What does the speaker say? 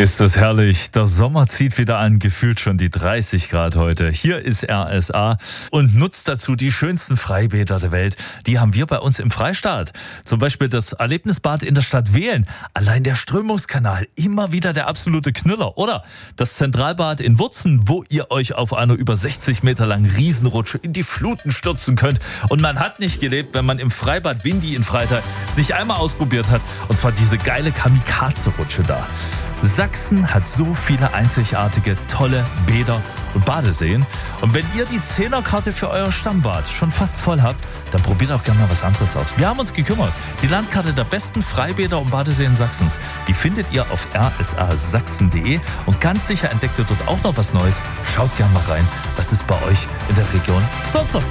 Ist das herrlich. Der Sommer zieht wieder an, gefühlt schon die 30 Grad heute. Hier ist RSA und nutzt dazu die schönsten Freibäder der Welt. Die haben wir bei uns im Freistaat. Zum Beispiel das Erlebnisbad in der Stadt Wehlen. Allein der Strömungskanal, immer wieder der absolute Knüller. Oder das Zentralbad in Wurzen, wo ihr euch auf einer über 60 Meter langen Riesenrutsche in die Fluten stürzen könnt. Und man hat nicht gelebt, wenn man im Freibad Windy in Freital es nicht einmal ausprobiert hat. Und zwar diese geile Kamikaze-Rutsche da. Sachsen hat so viele einzigartige, tolle Bäder und Badeseen. Und wenn ihr die 10er-Karte für euer Stammbad schon fast voll habt, dann probiert auch gerne mal was anderes aus. Wir haben uns gekümmert. Die Landkarte der besten Freibäder und Badeseen Sachsens, die findet ihr auf rsasachsen.de. Und ganz sicher entdeckt ihr dort auch noch was Neues. Schaut gerne mal rein, was es bei euch in der Region sonst noch